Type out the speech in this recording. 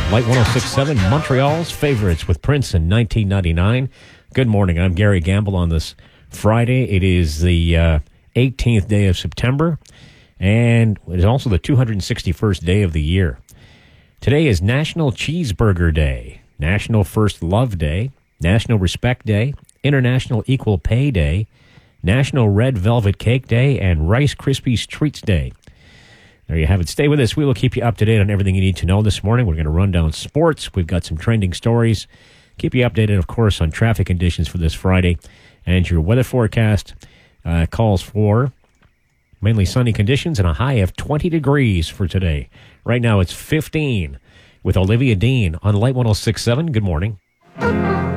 Light 106.7, Montreal's favorites with Prince in 1999. Good morning. I'm Gary Gamble on this Friday. It is the 18th day of September, and it is also the 261st day of the year. Today is National Cheeseburger Day, National First Love Day, National Respect Day, International Equal Pay Day, National Red Velvet Cake Day, and Rice Krispies Treats Day. There you have it. Stay with us. We will keep you up to date on everything you need to know this morning. We're going to run down sports. We've got some trending stories. Keep you updated, of course, on traffic conditions for this Friday. And your weather forecast calls for mainly sunny conditions and a high of 20 degrees for today. Right now it's 15 with Olivia Dean on Light 106.7. Good morning.